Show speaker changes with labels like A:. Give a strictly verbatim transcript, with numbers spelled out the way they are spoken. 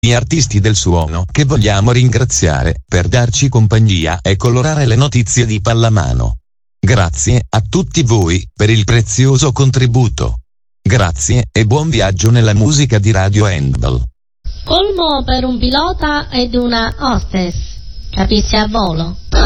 A: gli artisti del suono che vogliamo ringraziare per darci compagnia e colorare le notizie di pallamano. Grazie a tutti voi per il prezioso contributo. Grazie e buon viaggio nella musica di Radio Handball.
B: Colmo per un pilota ed una hostess. Capissi a volo.